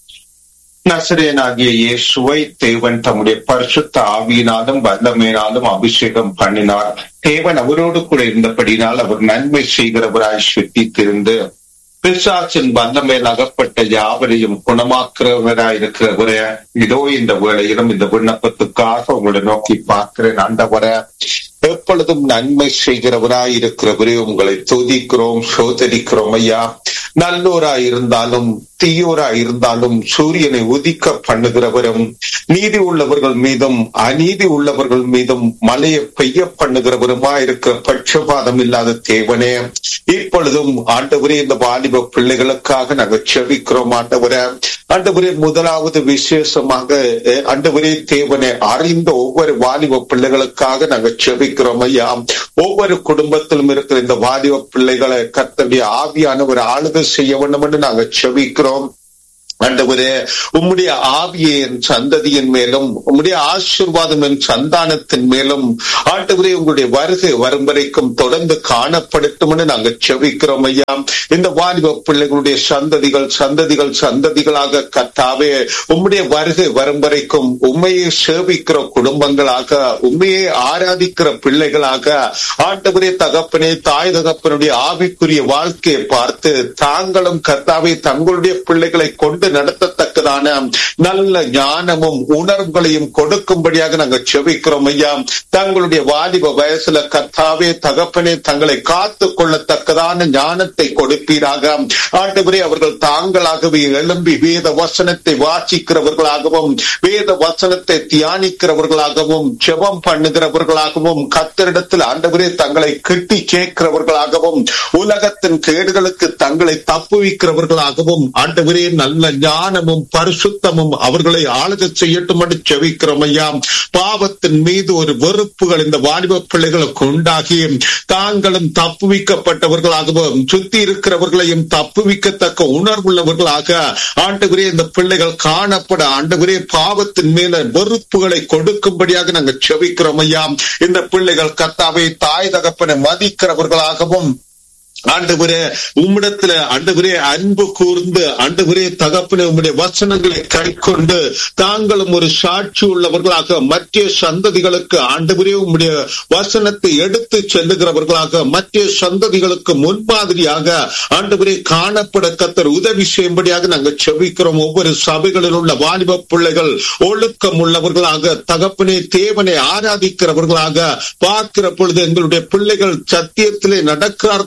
நசரேயனாகிய இயேசுவை தேவன் தம்முடைய பரிசுத்த ஆவியினாலும் வல்லமையினாலும் அபிஷேகம் பண்ணினார். தேவன் அவரோடு கூட இருந்தபடினால் அவர் நன்மை செய்கிறவராய் சுத்தித்திருந்து பிசாசின் வல்லமையில் அகப்பட்ட யாவரையும் குணமாக்குறவராயிருக்கிறவரே, இதோ இந்த வேளையிலும் இந்த விண்ணப்பத்துக்காக உங்களை நோக்கி பார்க்கிறேன். ஆண்டவரே, எப்பொழுதும் நன்மை செய்கிறவராய் இருக்கிறவரே, உங்களை துதிக்கிறோம், சோதரிக்கிறோம் ஐயா. நல்லோராய் இருந்தாலும் தீயோராய் இருந்தாலும் சூரியனை உதிக்க பண்ணுகிறவரும் நீதி உள்ளவர்கள் மீதும் அநீதி உள்ளவர்கள் மீதும் மழையை பெய்ய பண்ணுகிறவருமா இருக்கிற பட்சபாதம் இல்லாத தேவனே, இப்பொழுதும் ஆண்டவரே இந்த வாலிப பிள்ளைகளுக்காக நாங்கள் செபிக்கிறோம். ஆண்டவரே, ஆண்டவரே முதலாவது விசேஷமாக ஆண்டவரே தேவனை அறிந்த ஒவ்வொரு வாலிப பிள்ளைகளுக்காக நாங்கள் செபிக்கிறோம் ஐயா. ஒவ்வொரு குடும்பத்திலும் இருக்கிற இந்த வாலிப பிள்ளைகளை கர்த்தருடைய ஆவியானவர் ஆளுகை செய்ய வேண்டும் என்று நாங்கள் செபிக்கிறோம். ஆண்டவரே, உம்முடைய ஆவியை என் சந்ததியின் மேலும் உம்முடைய ஆசீர்வாதம் என் சந்தானத்தின் மேலும் ஆண்டவரே உங்களுடைய வருகை வரும் வரைக்கும் தொடர்ந்து காணப்படுத்தும் என்று நாங்கள் செபிக்கிறோம் ஐயா. இந்த வாலிப பிள்ளைகளுடைய சந்ததிகள் சந்ததிகள் சந்ததிகளாக கர்த்தாவே உம்முடைய வருகை வரும் வரைக்கும் உண்மையை சேவிக்கிற குடும்பங்களாக உண்மையை ஆராதிக்கிற பிள்ளைகளாக ஆண்டவரே தகப்பனே தாய் தகப்பனுடைய ஆவிக்குரிய வாழ்க்கையை பார்த்து தாங்களும் கர்த்தாவே தங்களுடைய பிள்ளைகளை கொண்டு நடத்தத்தக்கதான நல்ல ஞானமும் உணர்வுகளையும் கொடுக்கும்படியாக நாங்கள் செபிக்கிறோம் ஐயா. தங்களுடைய வாலிப வயசுல கர்த்தாவே தகப்பனே தங்களை காத்து கொள்ளத்தக்கதான ஞானத்தை கொடுப்பீராக. ஆண்டவரே, அவர்கள் தாங்களாகவே எழும்பி வேத வசனத்தை வாசிக்கிறவர்களாகவும் வேத வசனத்தை தியானிக்கிறவர்களாகவும் ஜெபம் பண்ணுகிறவர்களாகவும் கர்த்தரிடத்தில் ஆண்டவரே தங்களை கிட்டி கேட்கிறவர்களாகவும் உலகத்தின் கேடுகளுக்கு தங்களை தப்புவிக்கிறவர்களாகவும் ஆண்டவரே நல்ல ஞானமும் பரிசுத்தமும் அவர்களை ஆளுகை செய்யட்டும் என்று செபிக்கிறோம் ஐயா. பாவத்தின் மீது ஒரு வெறுப்புகள் இந்த வாலிப பிள்ளைகளுக்கு உண்டாகி தாங்களும் தப்புவிக்கப்பட்டவர்களாகவும் சுத்தி இருக்கிறவர்களையும் தப்புவிக்கத்தக்க உணர்வுள்ளவர்களாக ஆண்டவரே இந்த பிள்ளைகள் காணப்பட ஆண்டவரே பாவத்தின் மேல வெறுப்புகளை கொடுக்கும்படியாக நாங்கள் செபிக்கிறோம் ஐயா. இந்த பிள்ளைகள் கர்த்தாவே தாய் தகப்பனை மதிக்கிறவர்களாகவும் ஆண்டவரே உம்மிடத்துல ஆண்டவரே அன்பு கூர்ந்து ஆண்டவரே தகப்பனே உம்முடைய வசனங்களை கைக்கொண்டு தாங்களும் ஒரு சாட்சி உள்ளவர்களாக மற்ற சந்ததிகளுக்கு ஆண்டவரே உம்முடைய வசனத்தை எடுத்து செல்லுகிறவர்களாக மற்ற சந்ததிகளுக்கு முன்மாதிரியாக ஆண்டவரே காணப்பட கர்த்தர் உதவி செய்யும்படியாக நாங்கள் செபிக்கிறோம். ஒவ்வொரு சபைகளில் உள்ள வாலிப பிள்ளைகள் ஒழுக்கம் உள்ளவர்களாக தகப்பனே தேவனை ஆராதிக்கிறவர்களாக பார்க்கிற பொழுது எங்களுடைய பிள்ளைகள் சத்தியத்திலே நடக்கிறார்கள் என்கிற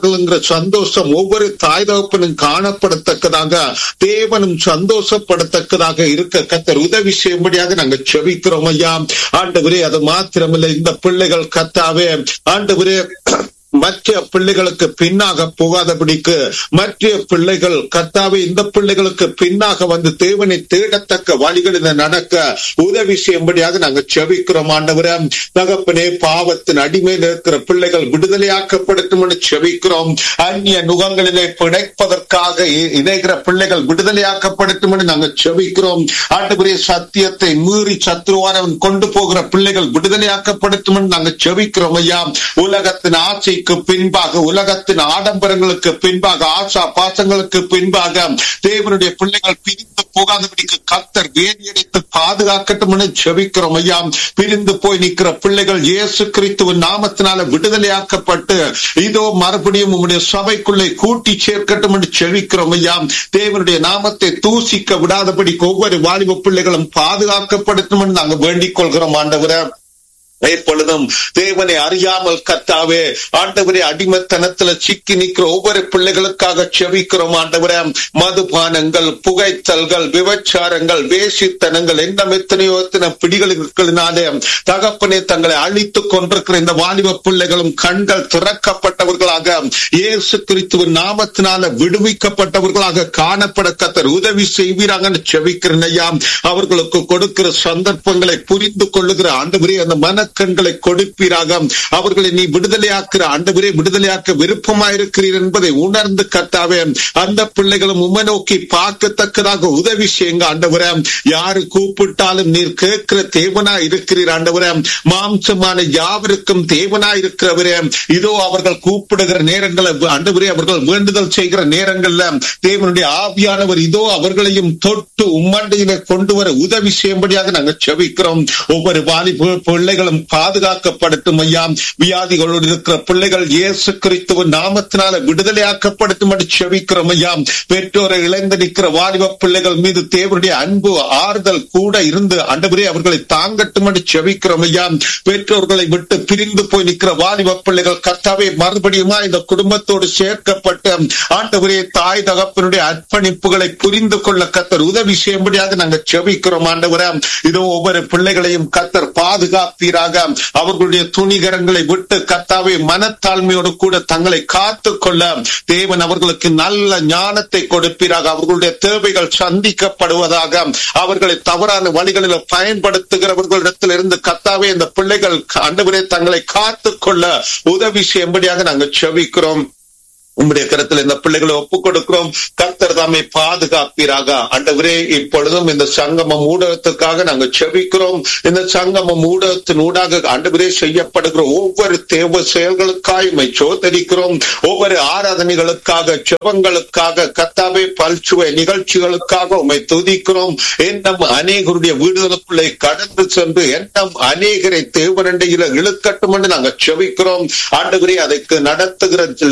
சந்தோஷம் ஒவ்வொரு தாய் தகப்பனும் காணப்படத்தக்கதாக, தேவனும் சந்தோஷப்படத்தக்கதாக இருக்க கர்த்தர் உதவி செய்யும்படியாக நாங்கள் செபிக்கிறோம் ஐயா. ஆண்டவரே, அது மாத்திரமில்லை, இந்த பிள்ளைகள் கர்த்தாவே ஆண்டவரே மற்ற பிள்ளைகளுக்கு பின்னாக போகாதபடிக்கு, மற்ற பிள்ளைகள் கர்த்தாவே இந்த பிள்ளைகளுக்கு பின்னாக வந்து தேவனை தேடத்தக்க வழிகளில் நடக்க உதவி செய்யும்படியாக நாங்கள் செபிக்கிறோம் ஆண்டவரே. தகப்பனே, பாவத்தின் அடிமையில் இருக்கிற பிள்ளைகள் விடுதலையாக்கப்படுத்தும் என்று செபிக்கிறோம். அந்நிய நுகங்களிலே பிணைப்பதற்காக இணைகிற பிள்ளைகள் விடுதலையாக்கப்படுத்தும் என்று நாங்கள் செபிக்கிறோம் ஆண்டவரே. சத்தியத்தை மீறி சத்ருவானவன் கொண்டு போகிற பிள்ளைகள் விடுதலையாக்கப்படுத்தும் என்று நாங்கள் செபிக்கிறோம் ஐயா. உலகத்தின் ஆசை பின்பாக, உலகத்தின் ஆடம்பரங்களுக்கு பின்பாக, ஆசா பாசங்களுக்கு பின்பாக தேவனுடைய பிள்ளைகள் பிரிந்து போகாதபடிக்கு கர்த்தர் வேலியடைத்து பாதுகாக்கட்டும் என்று செபிக்கிறோம் ஐயா. பிரிந்து போய் நிற்கிற பிள்ளைகள் இயேசு கிறிஸ்துவின் நாமத்தினால விடுதலையாக்கப்பட்டு இதோ மறுபடியும் உம்முடைய சபைக்குள்ளே கூட்டி சேர்க்கட்டும் என்று செபிக்கிறோம் ஐயா. தேவனுடைய நாமத்தை தூசிக்க விடாதபடிக்கு ஒவ்வொரு வாலிப பிள்ளைகளும் பாதுகாக்கப்படுத்தும் என்று நாங்கள் வேண்டிக் கொள்கிறோம் ஆண்டவரே. எப்பொழுதும் தேவனை அறியாமல் கர்த்தாவே ஆண்டவரே அடிமைத்தனத்துல சிக்கி நிற்கிற ஒவ்வொரு பிள்ளைகளுக்காக செபிக்கிறோம் ஆண்டவரே. மதுபானங்கள், புகைத்தல்கள், விபச்சாரங்கள், வேசித்தனங்கள், என்ன எத்தனையோ எத்தனை பிடிகளினாலே தகப்பனே தங்களை அழித்துக் கொண்டிருக்கிற இந்த வாலிப பிள்ளைகளும் கண்கள் திறக்கப்பட்டவர்களாக, இயேசு கிறிஸ்துவின் நாமத்தினால விடுவிக்கப்பட்டவர்களாக காணப்பட கர்த்தர் உதவி செய்வீராக செபிக்கிறேன் ஐயா. அவர்களுக்கு கொடுக்கிற சந்தர்ப்பங்களை புரிந்து கொள்ளுகிற ஆண்டவரே அந்த மன கண்களை கொடுப்பீராக. அவர்களை நீ விடுதலையாக்குற ஆண்டவரே, விடுதலையாக்க விருப்பமாயிருக்கிறீர் என்பதை உணர்ந்து கர்த்தாவே அந்த பிள்ளைகளும் உம்மை நோக்கி பார்க்கத்தக்கதாக உதவி செய்யுங்க ஆண்டவரே. யாரு கூப்பிட்டாலும் நீர் கேட்கிற தேவனா இருக்கிறீர் ஆண்டவரே. மாம்சமான யாவருக்கும் தேவனா இருக்கிறவரே. இதோ அவர்கள் கூப்பிடுகிற நேரங்களை ஆண்டவரே, அவர்கள் வேண்டுதல் செய்கிற நேரங்கள்ல தேவனுடைய ஆவியானவர் இதோ அவர்களையும் தொட்டு உம்மண்டையில கொண்டு வர உதவி செய்யும்படியாக நாங்கள் செபிக்கிறோம். ஒவ்வொரு வாலிப பிள்ளைகளும் பாதுகாக்கப்படுத்தும் ஐயா. வியாதிகளோடு இருக்கிற பிள்ளைகள் இயேசு கிறிஸ்துவின் நாமத்தினால விடுதலையாக்கப்படுத்தும் என்று செபிக்கிறோம் ஐயா. பெற்றோரை இழந்து நிற்கிற வாலிப பிள்ளைகள் மீது தேவனுடைய அன்பு ஆறுதல் கூட இருந்து ஆண்டவரே அவர்களை தாங்கட்டும் என்று செபிக்கிறோம் ஐயா. பெற்றோர்களை விட்டு பிரிந்து போய் நிற்கிற வாலிப பிள்ளைகள் கர்த்தாவே மறுபடியுமா இந்த குடும்பத்தோடு சேர்க்கப்பட்ட ஆண்டவரே தாய் தகப்பனுடைய அர்ப்பணிப்புகளை புரிந்து கொள்ள கர்த்தர் உதவி செய்யும்படியாக நாங்கள் செபிக்கிறோம் ஆண்டவரே. இதோ ஒவ்வொரு பிள்ளைகளையும் கர்த்தர் பாதுகாப்பீராக. அவர்களுடைய துணிகரங்களை விட்டு கர்த்தாவே மனத்தாழ்மையோடு கூட தங்களை காத்துக் கொள்ள தேவன் அவர்களுக்கு நல்ல ஞானத்தை கொடுப்பீராக. அவர்களுடைய தேவைகள் சந்திக்கப்படுவதாக. அவர்களை தவறான வழிகளில் பயன்படுத்துகிறவர்களிடத்தில் இருந்து கர்த்தாவே இந்த பிள்ளைகள் ஆண்டவரே தங்களை காத்துக் கொள்ள உதவி செய்யும்படியாக நாங்கள் செபிக்கிறோம். உம்முடைய கரத்தில் இந்த பிள்ளைகளை ஒப்புக் கொடுக்கிறோம். கர்த்தர் தாமே பாதுகாப்பீராக. ஆண்டவரே, இப்பொழுதும் இந்த சங்கமம் ஊடகத்துக்காக நாங்கள் செபிக்கிறோம். இந்த சங்கமம் ஊடகத்தின் ஊடாக ஆண்டவரே செய்யப்படுகிற ஒவ்வொரு தேவ செயல்களுக்காக உம்மை சோதரிக்கிறோம். ஒவ்வொரு ஆராதனைகளுக்காக, ஜெபங்களுக்காக, கர்த்தாவே பல்சுவை நிகழ்ச்சிகளுக்காக உம்மை துதிக்கிறோம். எண்ணம் அநேகருடைய வீடுகளுக்குள்ளே கடந்து சென்று எண்ணம் அநேகரை தேவனண்டையில இழுக்கட்டும் என்று நாங்கள் செபிக்கிறோம். ஆண்டவரே, அதற்கு நடத்துகிற